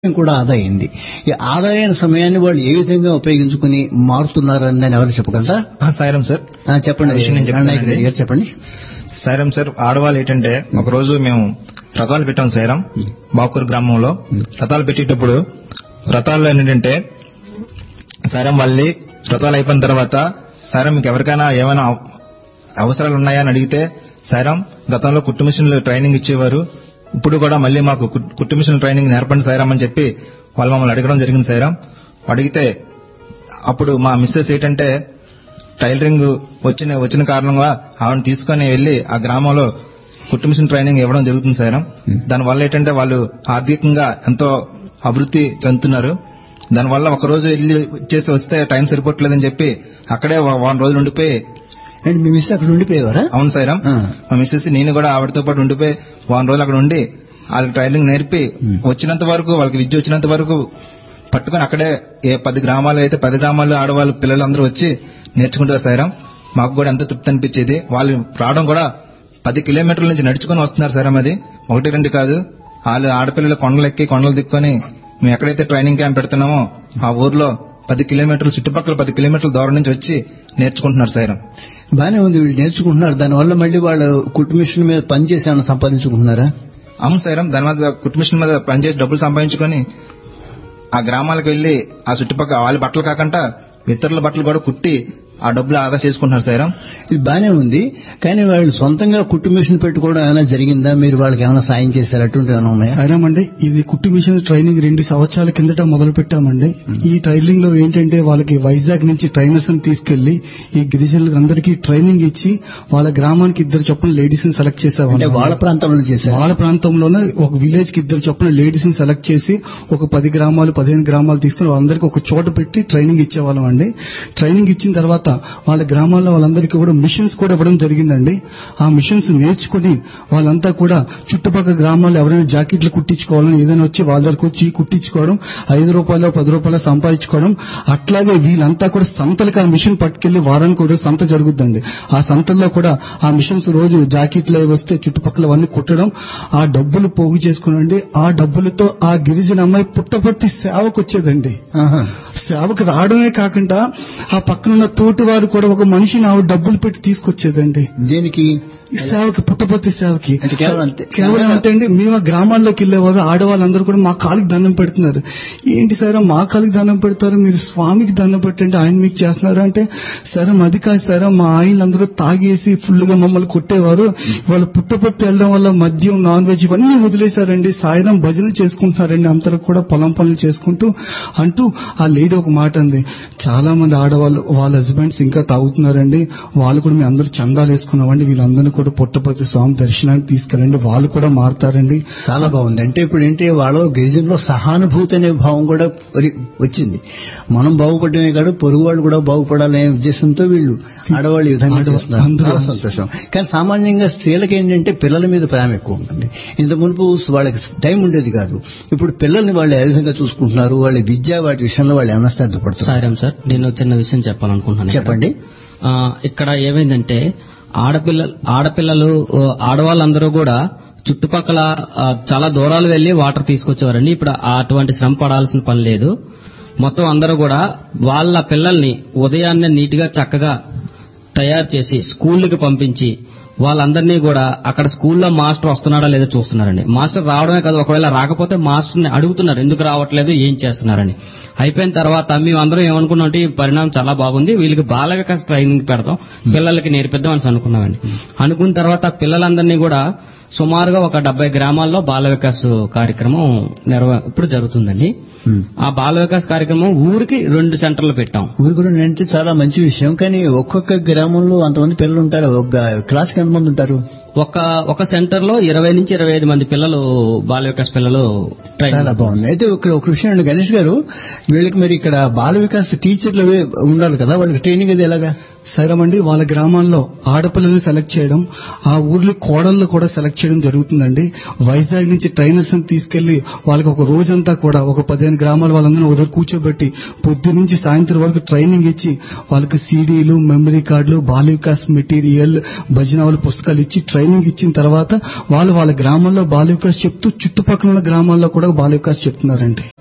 కూడా ఆదా అయింది. ఈ ఆదాయమైన సమయాన్ని వాళ్ళు ఏ విధంగా ఉపయోగించుకుని మారుతున్నారని దాన్ని ఎవరు చెప్పగలరా? సాయిరాం సార్, చెప్పండి. చెప్పండి సాయిరాం సార్. ఆడవాళ్ళు ఏంటంటే ఒకరోజు మేము రథాలు పెట్టాం సాయిరాం బాకూరు గ్రామంలో. రథాలు పెట్టేటప్పుడు రథాల్లో ఏంటంటే సాయిరాం వాళ్ళని రథాలు అయిపోయిన తర్వాత సాయిరాం మీకు ఎవరికైనా ఏమైనా అవసరాలు ఉన్నాయా అని అడిగితే సాయిరాం గతంలో కుట్టు మిషన్లు ట్రైనింగ్ ఇచ్చేవారు, ఇప్పుడు కూడా మళ్ళీ మాకు కుట్టు మిషన్ ట్రైనింగ్ నేర్పండి సాయిరాం అని చెప్పి వాళ్ళు మమ్మల్ని అడగడం జరిగింది సాయిరాం. అడిగితే అప్పుడు మా మిస్సెస్ ఏంటంటే టైలరింగ్ వచ్చిన కారణంగా ఆవిడని తీసుకుని వెళ్లి ఆ గ్రామంలో కుట్టు మిషన్ ట్రైనింగ్ ఇవ్వడం జరుగుతుంది సాయిరాం. దానివల్ల ఏంటంటే వాళ్ళు ఆర్థికంగా ఎంతో అభివృద్ధి చెందుతున్నారు. దానివల్ల ఒకరోజు వెళ్ళి చేసి వస్తే టైం సరిపోవట్లేదని చెప్పి అక్కడే వారం రోజులు ఉండిపోయి. మీ మిస్ అక్కడ ఉండిపోయేవారా? అవును సాయిరాం, మా మిస్సెస్ నేను కూడా ఆవిడతో పాటు ఉండిపోయి వారం రోజులు అక్కడ ఉండి వాళ్ళకి ట్రైనింగ్ నేర్పి వచ్చినంత వరకు వాళ్ళకి విద్య వచ్చినంత వరకు పట్టుకుని అక్కడే 10 గ్రామాలు అయితే 10 గ్రామాల్లో ఆడవాళ్ళు పిల్లలందరూ వచ్చి నేర్చుకుంటారు సాయిరాం. మాకు కూడా ఎంత తృప్తి అనిపించేది. వాళ్ళు రావడం కూడా 10 కిలోమీటర్ల నుంచి నడుచుకుని వస్తున్నారు సాయిరాం. అది 1-2 కాదు, వాళ్ళు ఆడపిల్లలు కొండలు ఎక్కి కొండలు దిక్కుని మేము ఎక్కడైతే ట్రైనింగ్ క్యాంప్ పెడుతున్నామో ఆ ఊర్లో 10 కిలోమీటర్లు చుట్టుపక్కల 10 కిలోమీటర్ల దూరం నుంచి వచ్చి నేర్చుకుంటున్నారు సాయిరాం. బానే ఉంది, వీళ్ళు నేర్చుకుంటున్నారు. దానివల్ల మళ్ళీ వాళ్ళు కుట్టు మిషన్ మీద పనిచేసి ఏమైనా సంపాదించుకుంటున్నారా? అవును సాయిరాం, దాని మీద కుట్టు మిషన్ మీద పనిచేసి డబ్బులు సంపాదించుకొని ఆ గ్రామాలకు వెళ్లి ఆ చుట్టుపక్కల వాళ్ళ బట్టలు కాకుండా ఇతరుల బట్టలు కూడా కుట్టి ఆ డబ్బులు ఆదా చేసుకుంటున్నారు సాయిరాం. ఇది బానే ఉంది, కానీ వాళ్ళు సొంతంగా కుట్టు మిషన్ పెట్టుకోవడం ఏమైనా జరిగిందా? మీరు వాళ్ళకి ఏమైనా సాయం చేశారు? అటువంటి ఏమైనా ఉన్నాయా? సాయిరాం అండి, ఇది కుట్టు మిషన్ ట్రైనింగ్ 2 సంవత్సరాల కిందట మొదలు పెట్టామండి. ఈ ట్రైనింగ్ లో ఏంటంటే వాళ్ళకి వైజాగ్ నుంచి ట్రైనర్స్ ని తీసుకెళ్లి ఈ గిరిజనులకు అందరికీ ట్రైనింగ్ ఇచ్చి వాళ్ళ గ్రామానికి 2 చొప్పున లేడీస్ ని సెలెక్ట్ చేసేవాళ్ళు. వాళ్ళ ప్రాంతంలో చేశారు. వాళ్ళ ప్రాంతంలోనే ఒక విలేజ్ కి 2 చొప్పున లేడీస్ ని సెలెక్ట్ చేసి ఒక 10 గ్రామాలు 15 గ్రామాలు తీసుకుని వాళ్ళందరికీ ఒక చోట పెట్టి ట్రైనింగ్ ఇచ్చేవాళ్ళం అండి. ట్రైనింగ్ ఇచ్చిన తర్వాత వాళ్ళ గ్రామాల్లో వాళ్ళందరికీ కూడా మిషన్స్ కూడా ఇవ్వడం జరిగిందండి. ఆ మిషన్స్ నేర్చుకుని వాళ్ళంతా కూడా చుట్టుపక్కల గ్రామాల్లో ఎవరైనా జాకెట్లు కుట్టించుకోవాలని ఏదైనా వచ్చి వాళ్ళ దగ్గరకు వచ్చి కుట్టించుకోవడం, 5 రూపాయలు 10 రూపాయలు సంపాదించుకోవడం. అట్లాగే వీళ్ళంతా కూడా సంతలకు ఆ మిషన్ పట్టుకెళ్లి వారానికి కూడా సంత జరుగుద్దండి. ఆ సంతల్లో కూడా ఆ మిషన్స్ రోజు జాకెట్లు వస్తే చుట్టుపక్కల అవన్నీ కుట్టడం, ఆ డబ్బులు పోగు చేసుకునండి. ఆ డబ్బులతో ఆ గిరిజన అమ్మాయి పుట్టపర్తి సేవకు వచ్చేదండి. సేవకు రావడమే కాకుండా ఆ పక్కనున్న తోటి వారు కూడా ఒక మనిషిని ఆవిడ డబ్బులు పెట్టి తీసుకొచ్చేదండి. దేనికి? సేవకి, పుట్టపర్తి సేవకి. కేవలం అంతే అండి. మేము ఆ గ్రామాల్లోకి వెళ్లేవారు ఆడవాళ్ళందరూ కూడా మా కాలికి దండం పెడుతున్నారు. ఏంటి సార్ మా కాలికి దండం పెడతారు, మీరు స్వామికి దండం పెట్టండి, ఆయన మీకు చేస్తున్నారు అంటే, సరే అది కాదు సార్, మా ఆయనలందరూ తాగేసి ఫుల్ గా మమ్మల్ని కొట్టేవారు, వాళ్ళు పుట్టపర్తి వెళ్ళడం వల్ల మద్యం నాన్ వెజ్ ఇవన్నీ వదిలేశారండి, సాయంత్రం భజనలు చేసుకుంటున్నారండి, అందరూ కూడా పొలం పనులు చేసుకుంటూ అంటూ ఆ లేడీ ఒక మాట అంది. చాలా మంది ఆడవాళ్ళు వాళ్ళ హస్బెండ్స్ ఇంకా తాగుతున్నారండి, వాళ్ళు కూడా మేము అందరూ చందాలు వేసుకున్నామండి, వీళ్ళందరినీ కూడా పుట్టపర్తి స్వామి దర్శనానికి తీసుకెళ్ళండి, వాళ్ళు కూడా మారుతారండి. చాలా బాగుంది. అంటే ఇప్పుడు ఏంటి, వాళ్ళ గిరిజనులో సహానుభూతి అనే భావం కూడా వచ్చింది. మనం బాగుపడమే కాదు పొరుగు వాళ్ళు కూడా బాగుపడాలనే ఉద్దేశంతో వీళ్ళు ఆడవాళ్ళు ఈ విధంగా చేస్తున్నారు. చాలా సంతోషం. కానీ సామాన్యంగా స్త్రీలకు ఏంటంటే పిల్లల మీద ప్రేమ ఎక్కువ ఉంటుంది. ఇంత మునుపు వాళ్ళకి టైం ఉండేది కాదు. ఇప్పుడు పిల్లల్ని వాళ్ళు ఏ విధంగా చూసుకుంటున్నారు, వాళ్ళ విద్య వాటి విషయంలో వాళ్ళు ఏమైనా శ్రద్ధ పడుతున్నారు? సాయిరాం సార్, నేను చిన్న విషయం చెప్పాలనుకుంటున్నాను. చెప్పండి. ఇక్కడ ఏమైందంటే ఆడపిల్లలు ఆడవాళ్ళందరూ కూడా చుట్టుపక్కల చాలా దూరాలు వెళ్లి వాటర్ తీసుకొచ్చేవారండి. ఇప్పుడు అటువంటి శ్రమ పడాల్సిన పని లేదు. మొత్తం అందరూ కూడా వాళ్ళ పిల్లల్ని ఉదయాన్నే నీట్ గా చక్కగా తయారు చేసి స్కూళ్ళకి పంపించి వాళ్ళందరినీ కూడా అక్కడ స్కూల్లో మాస్టర్ వస్తున్నాడా లేదా చూస్తున్నారండి. మాస్టర్ రావడమే కాదు, ఒకవేళ రాకపోతే మాస్టర్ని అడుగుతున్నారు ఎందుకు రావట్లేదు, ఏం చేస్తున్నారని. అయిపోయిన తర్వాత మేమందరం ఏమనుకున్నాం అంటే ఈ పరిణామం చాలా బాగుంది, వీళ్ళకి బాల వికాస్ ట్రైనింగ్ పెడతాం, పిల్లలకి నేర్పిద్దాం అని అనుకున్నామండి. అనుకున్న తర్వాత పిల్లలందరినీ కూడా సుమారుగా ఒక 70 గ్రామాల్లో బాల వికాస్ కార్యక్రమం ఇప్పుడు జరుగుతుందండి. ఆ బాల వికాస్ కార్యక్రమం ఊరికి 2 సెంటర్లు పెట్టాం. ఊరికి 2 అంటే చాలా మంచి విషయం. కానీ ఒక్కొక్క గ్రామంలో అంతమంది పిల్లలు ఉంటారు. ఒక క్లాస్కి ఎంతమంది ఉంటారు? ఒక సెంటర్ లో 20 నుంచి 25 మంది పిల్లలు బాల వికాస్ పిల్లలు. చాలా బాగుంది. అయితే ఇక్కడ ఒక విషయం అండి గణేష్ గారు, వీళ్ళకి మరి ఇక్కడ బాల వికాస్ టీచర్లు ఉండాలి కదా, వాళ్ళకి ట్రైనింగ్ అది ఎలాగా? సరేమండి, వాళ్ళ గ్రామాల్లో ఆడపిల్లల్ని సెలెక్ట్ చేయడం, ఆ ఊర్లో కోడళ్ళు కూడా సెలెక్ట్ చేయడం జరుగుతుందండి. వైజాగ్ నుంచి ట్రైనర్స్ ని తీసుకెళ్లి వాళ్ళకి ఒక రోజంతా కూడా ఒక 15 గ్రామాలు వాళ్ళందరూ ఉదయం కూర్చోబెట్టి పొద్దు నుంచి సాయంత్రం వరకు ట్రైనింగ్ ఇచ్చి వాళ్ళకి సీడీలు, మెమరీ కార్డులు, బాల వికాస్ మెటీరియల్, భజనావళి పుస్తకాలు ఇచ్చి ట్రైనింగ్ ఇచ్చిన తర్వాత వాళ్ళ గ్రామాల్లో బాల వికాస్ చెప్తూ చుట్టుపక్కల గ్రామాల్లో కూడా బాల వికాస్ చెప్తున్నారండి.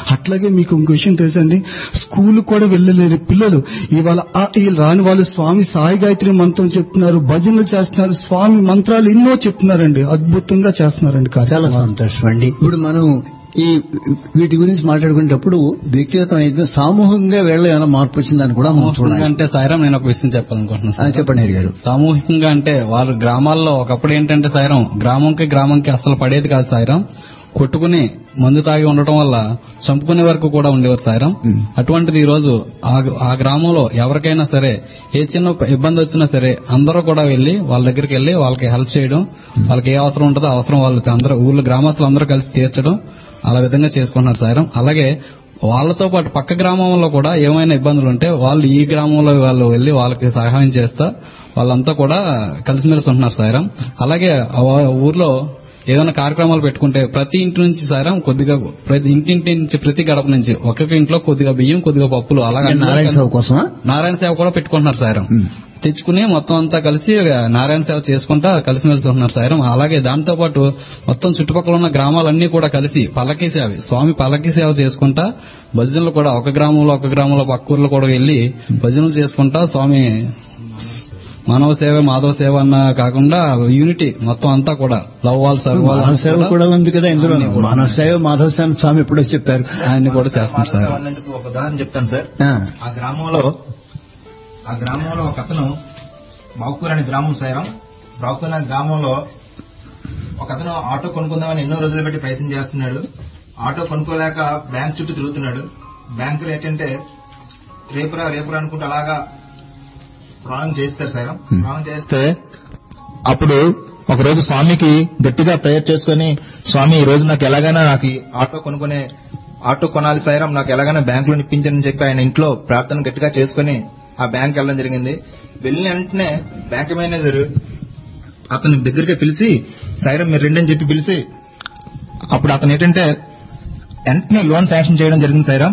అట్లాగే మీకు ఇంకో విషయం తెలుసండి, స్కూల్ కూడా వెళ్ళలేని పిల్లలు ఇవాళ రాని వాళ్ళు స్వామి సాయి గాయత్రి మంత్రం చెప్తున్నారు, భజనలు చేస్తున్నారు, స్వామి మంత్రాలు ఎన్నో చెప్తున్నారండి, అద్భుతంగా చేస్తున్నారండి. చాలా సంతోషం అండి. ఇప్పుడు మనం ఈ వీటి గురించి మాట్లాడుకునేటప్పుడు వ్యక్తిగతం అయితే సామూహికంగా వేళ ఏమైనా మార్పు వచ్చిందని కూడా మనం చూడాలి. అంటే సాయిరాం నేను ఒక విషయం చెప్పాలనుకుంటున్నాను. చెప్పండి హరి గారు. సామూహికంగా అంటే వాళ్ళ గ్రామాల్లో ఒకప్పుడు ఏంటంటే సాయిరాం గ్రామంకి అసలు పడేది కాదు. సాయిరాం కొట్టుకుని మందు తాగి ఉండటం వల్ల చంపుకునే వరకు కూడా ఉండేవారు సాయిరాం. అటువంటిది ఈ రోజు ఆ గ్రామంలో ఎవరికైనా సరే ఏ చిన్న ఇబ్బంది వచ్చినా సరే అందరూ కూడా వెళ్లి వాళ్ళ దగ్గరికి వెళ్లి వాళ్ళకి హెల్ప్ చేయడం, వాళ్ళకి ఏ అవసరం ఉంటుందో అవసరం వాళ్ళు అందరూ ఊళ్ళో గ్రామస్తులు అందరూ కలిసి తీర్చడం, అలా విధంగా చేసుకుంటున్నారు సాయిరాం. అలాగే వాళ్ళతో పాటు పక్క గ్రామంలో కూడా ఏమైనా ఇబ్బందులు ఉంటే వాళ్ళు ఈ గ్రామంలో వాళ్ళు వెళ్లి వాళ్ళకి సహాయం చేస్తా వాళ్ళంతా కూడా కలిసిమెలిసి ఉంటున్నారు సాయిరాం. అలాగే ఊర్లో ఏదైనా కార్యక్రమాలు పెట్టుకుంటే ప్రతి ఇంటి నుంచి సాయిరాం కొద్దిగా ఇంటింటి నుంచి ప్రతి గడప నుంచి ఒక్కొక్క ఇంట్లో కొద్దిగా బియ్యం కొద్దిగా పప్పులు అలాగే నారాయణ సేవ కూడా పెట్టుకుంటున్నారు సాయిరాం. తెచ్చుకుని మొత్తం అంతా కలిసి నారాయణ సేవ చేసుకుంటా కలిసిమెలిసి ఉంటున్నారు సాయిరాం. అలాగే దాంతో పాటు మొత్తం చుట్టుపక్కల ఉన్న గ్రామాలన్నీ కూడా కలిసి పల్లకీ సేవ, స్వామి పల్లకీ సేవ చేసుకుంటా భజనలు కూడా ఒక గ్రామంలో పక్క ఊర్లో కూడా వెళ్లి భజనలు చేసుకుంటా స్వామి మానవ సేవ మాధవ సేవ అన్న కాకుండా యూనిటీ మొత్తం అంతా కూడా లవ్ వాల్ మానవ సేవ కూడా ఉంది కదా ఇందులో. మానవ సేవ మాధవ సేవ స్వామి ఎప్పుడో చెప్పారు, ఆయన్ని కూడా చేస్తున్నారు సార్. ఒక ఉదాహరణ చెప్తాను సార్. ఆ గ్రామంలో ఒక అతను బావుకూరు అనే గ్రామం సాయిరాం. బావుకూరు అనే గ్రామంలో ఒక అతను ఆటో కొనుక్కుందామని ఎన్నో రోజులు పెట్టి ప్రయత్నం చేస్తున్నాడు. ఆటో కొనుక్కోలేక బ్యాంక్ చుట్టూ తిరుగుతున్నాడు. బ్యాంకులు ఏంటంటే రేపురా అనుకుంటూ అలాగా ప్రాణం చేస్తారు సాయిరాం. ప్రాణం చేస్తే అప్పుడు ఒక రోజు స్వామికి గట్టిగా ప్రేయర్ చేసుకుని, స్వామి ఈ రోజు నాకు ఎలాగైనా నాకు ఆటో కొనాలి సాయిరాం, నాకు ఎలాగైనా బ్యాంకులో ఇప్పించని చెప్పి ఆయన ఇంట్లో ప్రార్థన గట్టిగా చేసుకుని ఆ బ్యాంక్ వెళ్ళడం జరిగింది. వెళ్ళిన వెంటనే బ్యాంక్ మేనేజర్ అతని దగ్గరికి పిలిచి సాయిరాం మీరు రెండని చెప్పి పిలిచి అప్పుడు అతను ఏంటంటే వెంటనే లోన్ శాంక్షన్ చేయడం జరిగింది సాయిరాం.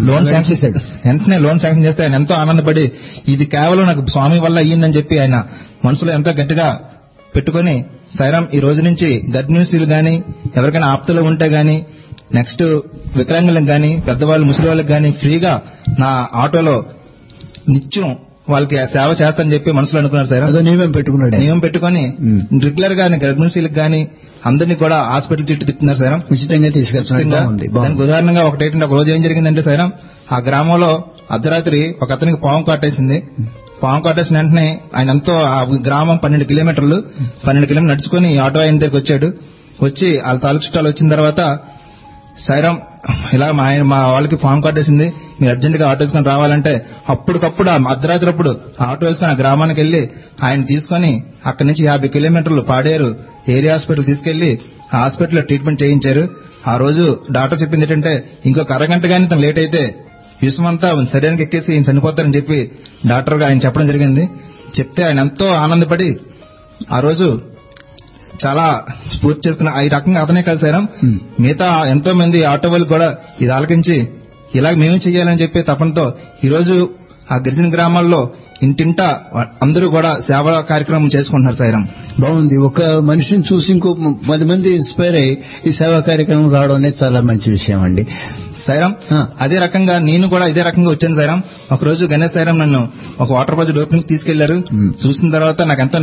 వెంటనే లోన్ శాంక్షన్ చేస్తే ఆయన ఎంతో ఆనందపడి ఇది కేవలం నాకు స్వామి వల్ల అయ్యిందని చెప్పి ఆయన మనసులో ఎంతో గట్టిగా పెట్టుకుని సాయిరాం ఈ రోజు నుంచి గర్భిణీలు గాని ఎవరికైనా ఆప్తలు ఉంటే గాని నెక్స్ట్ వికలాంగులకు గాని పెద్దవాళ్ళు ముసలి వాళ్ళకి గాని ఫ్రీగా నా ఆటోలో నిత్యం వాళ్ళకి సేవ చేస్తానని చెప్పి మనసులో అనుకున్నారు సార్. నియమం పెట్టుకుని రెగ్యులర్ గా గర్భిణీలకు గాని అందరినీ కూడా హాస్పిటల్ చుట్టూ తిప్పుతున్నారు సార్. ఉచితంగా తీసుకెళ్తున్నారు. దానికి ఉదాహరణగా ఒకటేంటంటే ఒక రోజు ఏం జరిగిందంటే సార్, ఆ గ్రామంలో అర్ధరాత్రి ఒక అతనికి పాము కాటేసింది. పాము కాటేసిన వెంటనే ఆయన ఎంతో ఆ గ్రామం 12 కిలోమీటర్లు నడుచుకుని ఆటో ఆయన దగ్గరికి వచ్చాడు. వచ్చి వాళ్ళ తాలూకు చుట్టాలు వచ్చిన తర్వాత సాయిరాం ఇలా మా వాళ్ళకి ఫామ్ కట్టేసింది, మీరు అర్జెంట్ గా ఆటో వేసుకొని రావాలంటే అప్పటికప్పుడు అర్ధరాత్రి అప్పుడు ఆటో వేసుకుని ఆ గ్రామానికి వెళ్లి ఆయన తీసుకుని అక్కడి నుంచి 50 కిలోమీటర్లు పాడేరు ఏరియా హాస్పిటల్ తీసుకెళ్లి ఆ హాస్పిటల్లో ట్రీట్మెంట్ చేయించారు. ఆ రోజు డాక్టర్ చెప్పింది ఏంటంటే ఇంకొక అరగంట గానీ తను లేట్ అయితే విషమంతా శరీరానికి ఎక్కేసి ఈయన చనిపోతారని చెప్పి డాక్టర్ గా ఆయన చెప్పడం జరిగింది. చెప్తే ఆయన ఎంతో ఆనందపడి ఆ రోజు చాలా స్ఫూర్తి చేసుకున్న ఈ రకంగా అతనే కాదు సారం మిగతా ఎంతో మంది ఆటో వాళ్ళు కూడా ఇది ఆలకించి ఇలాగ మేమే చెయ్యాలని చెప్పి తపనతో ఈ రోజు ఆ గిరిజన గ్రామాల్లో ఇంటింటా అందరూ కూడా సేవా కార్యక్రమం చేసుకుంటున్నారు సాయిరాం. బాగుంది. ఒక మనిషిని చూసి ఇంకో 10 మంది ఇన్స్పైర్ అయ్యి ఈ సేవా కార్యక్రమం రావడం అనేది చాలా మంచి విషయం అండి సాయిరాం. అదే రకంగా నేను కూడా ఇదే రకంగా వచ్చాను సాయిరాం. ఒక రోజు గణేష్ సాయిరాం నన్ను ఒక వాటర్ ప్రాజెక్ట్ ఓపెనింగ్ తీసుకెళ్లారు. చూసిన తర్వాత నాకు ఎంతో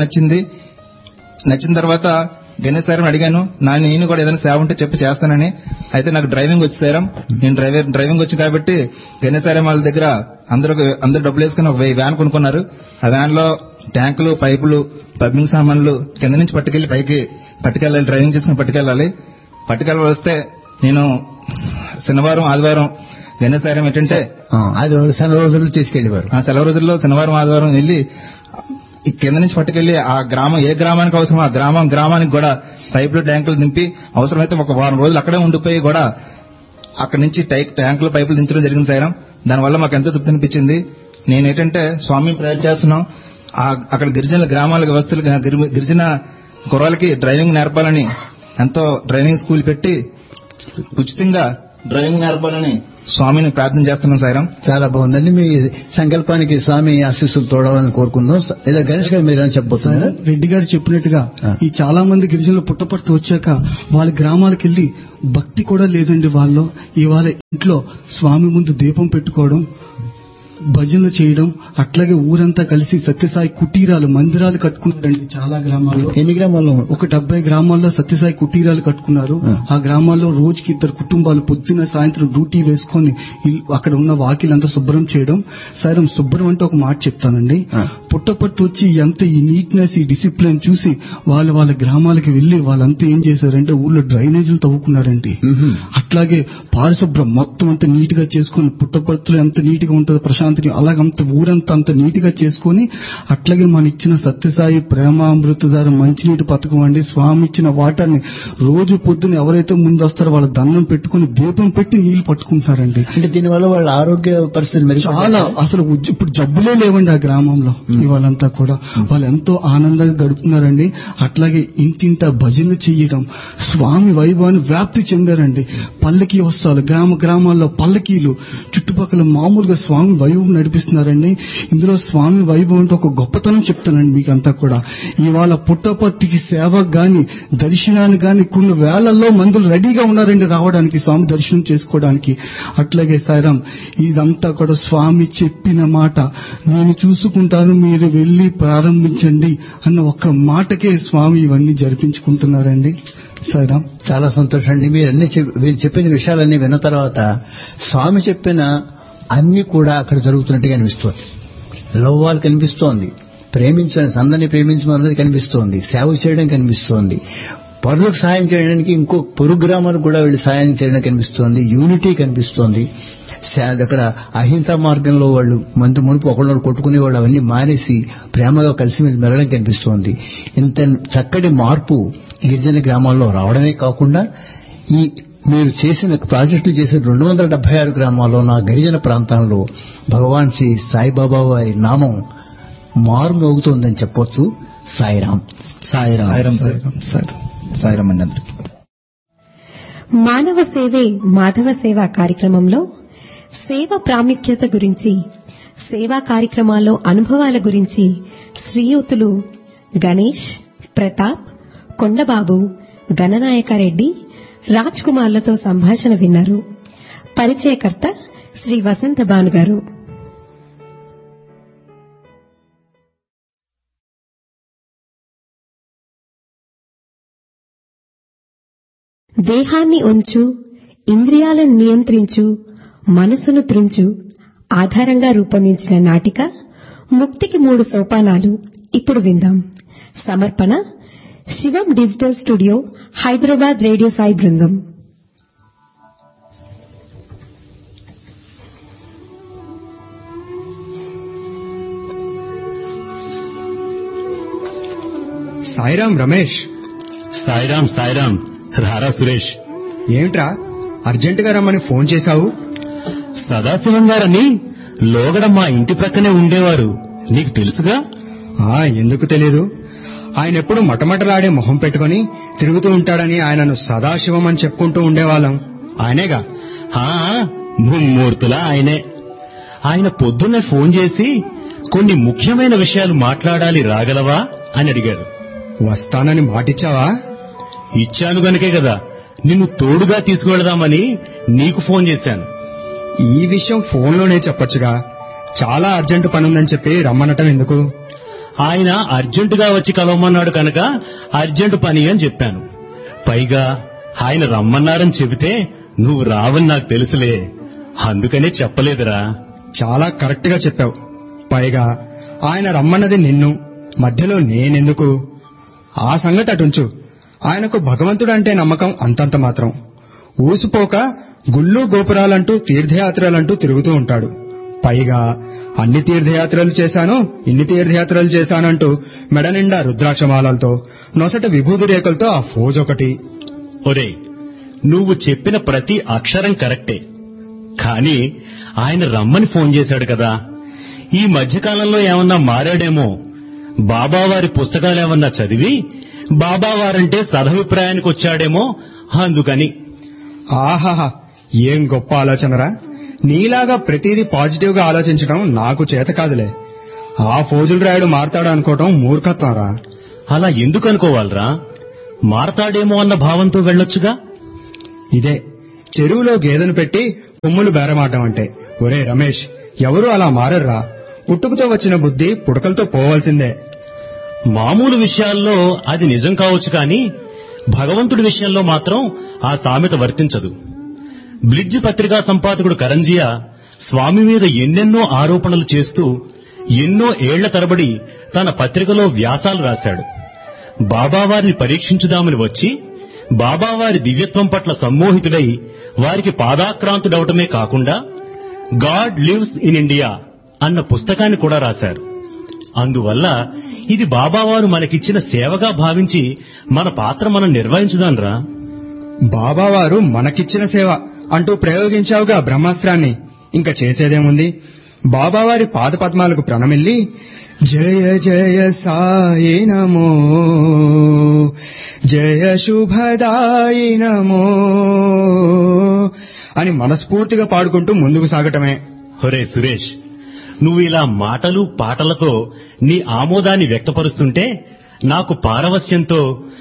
నచ్చిన తర్వాత గణేష్ సాయిరాం అడిగాను, నేను కూడా ఏదైనా సేవ ఉంటే చెప్పి చేస్తానని. అయితే నాకు డ్రైవింగ్ వచ్చి సాయిరాం, నేను డ్రైవింగ్ వచ్చి కాబట్టి గణేష్ సాయిరాం వాళ్ళ దగ్గర అందరూ డబ్బులు వేసుకుని ఒక వ్యాన్ కొనుక్కున్నారు. ఆ వ్యాన్ లో ట్యాంకులు పైపులు పంపింగ్ సామాన్లు కింద నుంచి పట్టుకెళ్లి పైకి పట్టుకెళ్ళాలి, డ్రైవింగ్ చేసుకుని పట్టుకెళ్ళాలి వస్తే నేను శనివారం ఆదివారం గణేష్ సాయిరాం ఏంటంటే సెలవు రోజుల్లో తీసుకెళ్లేవారు. ఆ సెలవు రోజుల్లో శనివారం ఆదివారం వెళ్లి ఈ కింద నుంచి పట్టుకెళ్లి ఆ గ్రామం ఏ గ్రామానికి అవసరం ఆ గ్రామానికి కూడా పైపులు ట్యాంకులు నింపి అవసరమైతే ఒక వారం రోజులు అక్కడే ఉండిపోయి కూడా అక్కడి నుంచి ట్యాంకులు పైపులు దించడం జరిగింది సాయిరాం. దానివల్ల మాకు ఎంతో తృప్తి అనిపించింది. నేనేంటంటే స్వామి ప్రేయర్ చేస్తున్నాం, అక్కడ గిరిజన గ్రామాల వ్యవస్థలు గిరిజన కుర్రాలకి డ్రైవింగ్ నేర్పాలని ఎంతో డ్రైవింగ్ స్కూల్ పెట్టి ఉచితంగా డ్రైవింగ్ నేర్పాలని స్వామిని ప్రార్థన చేస్తున్నాం సాయిరాం. చాలా బాగుందండి. మీ సంకల్పానికి స్వామి ఆశీస్సులు తోడాలని కోరుకుందాం. లేదా గణేష్ గారు మీరు చెప్పబోతున్నారా? రెడ్డి గారు చెప్పినట్టుగా ఈ చాలా మంది గిరిజనులు పుట్టపర్తి వచ్చాక వాళ్ళ గ్రామాలకు వెళ్లి భక్తి కూడా లేదండి వాళ్ళు. ఇవాళ ఇంట్లో స్వామి ముందు దీపం పెట్టుకోవడం, భజనలు చేయడం, అట్లాగే ఊరంతా కలిసి సత్యసాయి కుటీరాలు, మందిరాలు కట్టుకున్నారండి చాలా గ్రామాల్లో. ఎన్ని గ్రామాల్లో? ఒక 70 గ్రామాల్లో సత్యసాయి కుటీరాలు కట్టుకున్నారు. ఆ గ్రామాల్లో రోజుకి 2 కుటుంబాలు పొద్దున సాయంత్రం డ్యూటీ వేసుకొని అక్కడ ఉన్న వాకిలంతా శుభ్రం చేయడం. సాయం శుభ్రం అంటే ఒక మాట చెప్తానండి. పుట్టపట్టు వచ్చి ఎంత ఈ నీట్నెస్, ఈ డిసిప్లిన్ చూసి వాళ్ళ గ్రామాలకి వెళ్లి వాళ్ళంతా ఏం చేశారంటే ఊళ్ళో డ్రైనేజీలు తవ్వుకున్నారండి. అట్లాగే పారిశుభ్రం మొత్తం అంతా నీట్ గా చేసుకుని, పుట్టపర్తిలో ఎంత నీట్ గా ఉంటుంది ప్రశాంత్, అలాగంత ఊరంతా అంత నీట్ గా చేసుకుని, అట్లాగే మన ఇచ్చిన సత్యసాయి ప్రేమామృతధార మంచినీటి పథకం అండి, స్వామి ఇచ్చిన వాటర్ని రోజు పొద్దున ఎవరైతే ముందు వస్తారో వాళ్ళ దండం పెట్టుకుని దీపం పెట్టి నీళ్లు పట్టుకుంటున్నారండి. అంటే దీనివల్ల వాళ్ళ ఆరోగ్య పరిస్థితులు చాలా అసలు ఇప్పుడు జబ్బులే లేవండి ఆ గ్రామంలో. ఇవాళంతా కూడా వాళ్ళు ఎంతో ఆనందంగా గడుపుతున్నారండి. అట్లాగే ఇంటింటా భజనలు చేయడం, స్వామి వైభవాన్ని వ్యాప్తి చెందారండి. పల్లకీ వస్తాలు, గ్రామాల్లో పల్లకీలు, చుట్టుపక్కల మామూలుగా స్వామి వైభవం నడిపిస్తున్నారండి. ఇందులో స్వామి వైభవం అంటే ఒక గొప్పతనం చెప్తానండి మీకంతా కూడా. ఇవాళ పుట్టపర్తికి సేవకు గాని దర్శనానికి గాని కొన్ని వేలల్లో మందులు రెడీగా ఉన్నారండి రావడానికి, స్వామి దర్శనం చేసుకోవడానికి. అట్లాగే సాయిరాం ఇదంతా కూడా స్వామి చెప్పిన మాట, నేను చూసుకుంటాను మీరు వెళ్లి ప్రారంభించండి అన్న ఒక్క మాటకే స్వామి ఇవన్నీ జరిపించుకుంటున్నారండి. సాయిరాం చాలా సంతోషం అండి. మీరు చెప్పిన విషయాలన్నీ విన్న తర్వాత స్వామి చెప్పిన అన్ని కూడా అక్కడ జరుగుతున్నట్టుగా అనిపిస్తోంది. లవ్వాలు కనిపిస్తోంది, ప్రేమించడం, అందరినీ ప్రేమించమన్నది కనిపిస్తోంది, సేవ చేయడం కనిపిస్తోంది, పరులకు సాయం చేయడానికి ఇంకో పొరుగు గ్రామాలకు కూడా వెళ్ళి సాయం చేయడం కనిపిస్తోంది, యూనిటీ కనిపిస్తోంది. అక్కడ అహింసా మార్గంలో వాళ్ళు మునుపు ఒకళ్ళు కొట్టుకునేవాళ్ళు అవన్నీ మానేసి ప్రేమగా కలిసి మెలగడం కనిపిస్తోంది. ఇంత చక్కటి మార్పు గిరిజన గ్రామాల్లో రావడమే కాకుండా ఈ మీరు చేసిన ప్రాజెక్టులు చేసిన 276 గ్రామాల్లో నా గిరిజన ప్రాంతంలో భగవాన్ శ్రీ సాయిబాబా వారి నామం మారుమోగుతోందని చెప్పొచ్చు. సాయిరాం. సాయిరాం. సాయిరాం అండి అందరికీ. మానవ సేవే మాధవ సేవ కార్యక్రమంలో సేవ ప్రాముఖ్యత గురించి, సేవా కార్యక్రమాల్లో అనుభవాల గురించి శ్రీయుతులు గణేష్, ప్రతాప్, కొండబాబు, గణనాయకరెడ్డి, రాజ్ కుమార్లతో సంభాషణ విన్నారు. పరిచయకర్త శ్రీ వసంత భాను గారు. దేహాన్ని ఉంచు, ఇంద్రియాలను నియంత్రించు, మనసును త్రుంచు ఆధారంగా రూపొందించిన నాటిక ముక్తికి 3 సోపానాలు ఇప్పుడు విందాం. సమర్పణ శివం digital studio, Hyderabad radio Sai బృందం. సాయిరాం రమేష్. సాయిరాం రారా సురేష్. ఏమిట్రా అర్జెంటుగా రమ్మని ఫోన్ చేశావు? సదాశివం గారని లోగడ మా ఇంటి ప్రక్కనే ఉండేవారు, నీకు తెలుసుగా? ఎందుకు తెలీదు. ఆయన ఎప్పుడు మటమటలాడే మొహం పెట్టుకుని తిరుగుతూ ఉంటాడని ఆయనను సదాశివం అని చెప్పుకుంటూ ఉండేవాళ్ళం. ఆయనేగా? ముమ్మూర్తులా ఆయనే. ఆయన పొద్దున్నే ఫోన్ చేసి కొన్ని ముఖ్యమైన విషయాలు మాట్లాడాలి, రాగలవా అని అడిగారు. వస్తానని మాటిచ్చావా? ఇచ్చాను గనుకే కదా నిన్ను తోడుగా తీసుకువెళదామని నీకు ఫోన్ చేశాను. ఈ విషయం ఫోన్లోనే చెప్పొచ్చుగా. చాలా అర్జెంటు పనుందని చెప్పి రమ్మనటం ఎందుకు? ఆయన అర్జెంటుగా వచ్చి కలవమన్నాడు కనుక అర్జెంటు పని అని చెప్పాను. పైగా ఆయన రమ్మన్నారని చెబితే నువ్వు రావని నాకు తెలుసులే, అందుకనే చెప్పలేదురా. చాలా కరెక్ట్ గా చెప్పావు. పైగా ఆయన రమ్మన్నది నిన్ను, మధ్యలో నేనెందుకు? ఆ సంగతి అటుంచు. ఆయనకు భగవంతుడంటే నమ్మకం అంతంత మాత్రం. ఊసుపోక గుళ్ళు గోపురాలంటూ తీర్థయాత్రలంటూ తిరుగుతూ ఉంటాడు. పైగా అన్ని తీర్థయాత్రలు చేశాను, ఇన్ని తీర్థయాత్రలు చేశానంటూ మెడ నిండా రుద్రాక్షమాలతో, నొసట విభూతి రేఖలతో ఆ ఫోజొకటి. ఒరే, నువ్వు చెప్పిన ప్రతి అక్షరం కరెక్టే, కానీ ఆయన రమ్మని ఫోన్ చేశాడు కదా. ఈ మధ్యకాలంలో ఏమన్నా మారాడేమో. బాబావారి పుస్తకాలేమన్నా చదివి బాబావారంటే సదభిప్రాయానికి వచ్చాడేమో, అందుకని. ఆహాహా, ఏం గొప్ప ఆలోచనరా. నీలాగా ప్రతిదీ పాజిటివ్ గా ఆలోచించడం నాకు చేత కాదులే. ఆ ఫోజులు రాయుడు మారతాడు అనుకోవటం మూర్ఖత్వం రా. అలా ఎందుకు అనుకోవాలరా? మారతాడేమో అన్న భావంతో వెళ్ళొచ్చుగా. ఇదే చెరువులో గేదెను పెట్టి కొమ్ములు బేరమాడడం అంటే. ఒరే రమేష్, ఎవరు అలా మారర్రా. పుట్టుకతో వచ్చిన బుద్ధి పుడకలతో పోవాల్సిందే. మామూలు విషయాల్లో అది నిజం కావచ్చు కానీ భగవంతుడి విషయంలో మాత్రం ఆ సామెత వర్తించదు. బ్లిడ్జ్ పత్రికా సంపాదకుడు కరంజియా స్వామి మీద ఎన్నెన్నో ఆరోపణలు చేస్తూ ఎన్నో ఏళ్ల తరబడి తన పత్రికలో వ్యాసాలు రాశాడు. బాబావారిని పరీక్షించుదామని వచ్చి బాబావారి దివ్యత్వం పట్ల సమ్మోహితుడై వారికి పాదాక్రాంతుడవటమే కాకుండా గాడ్ లివ్స్ ఇన్ ఇండియా అన్న పుస్తకాన్ని కూడా రాశారు. అందువల్ల ఇది బాబావారు మనకిచ్చిన సేవగా భావించి మన పాత్ర మనం నిర్వహించుదాన్రా. బాబావారు మనకిచ్చిన సేవ అంటూ ప్రయోగించావుగా బ్రహ్మాస్త్రాన్ని. ఇంకా చేసేదేముంది? బాబావారి పాదపద్మాలకు ప్రణమిల్లి జయ జయ సాయి నమో, జయ శుభదాయి నమో అని మనస్ఫూర్తిగా పాడుకుంటూ ముందుకు సాగటమే. ఒరే సురేష్, నువ్వు ఇలా మాటలు పాటలతో నీ ఆమోదాన్ని వ్యక్తపరుస్తుంటే నాకు పారవస్యంతో